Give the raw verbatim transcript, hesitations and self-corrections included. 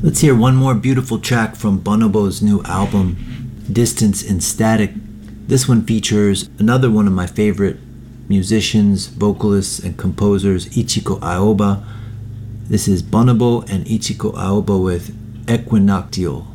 Let's hear one more beautiful track from Bonobo's new album, Distance in Static. This one features another one of my favorite musicians, vocalists, and composers, Ichiko Aoba. This is Bonobo and Ichiko Aoba with Equinoctial.